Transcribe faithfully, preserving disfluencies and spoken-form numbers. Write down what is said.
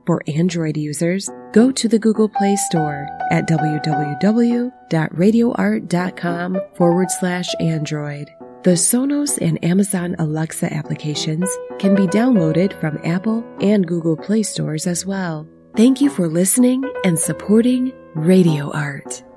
For Android users, go to the Google Play Store at www.radioart.com forward slash Android. The Sonos and Amazon Alexa applications can be downloaded from Apple and Google Play stores as well. Thank you for listening and supporting Radio Art.